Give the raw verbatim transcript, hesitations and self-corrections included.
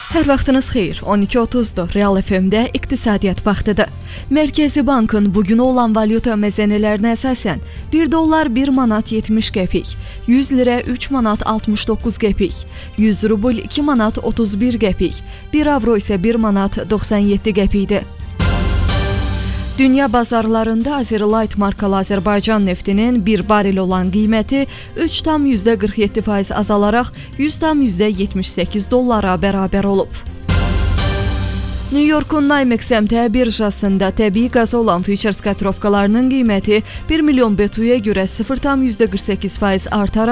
Hər vaxtınız xeyir. on iki otuzdur. Real F M-də iqtisadiyyat vaxtıdır. Mərkəzi Bankın bugün olan valyuta məzənələrinə əsasən bir dollar bir manat yetmiş qəpik, yüz lirə üç manat altmış doqquz qəpik, yüz rubl iki manat otuz bir qəpik, bir avro isə bir manat doxsan yeddi qəpikdir. Dünya bazarlarında Azerlight markalı Azərbaycan neftinin bir barel olan qiyməti üç tam qırx yeddi faiz azalaraq yüz tam yetmiş səkkiz dollara bərabər olub. New Yorkun Nymex əmtəə birjasında təbii qaza olan futures kotirovkalarının qiyməti bir milyon B T U-ya görə sıfır tam qırx səkkiz faiz artaraq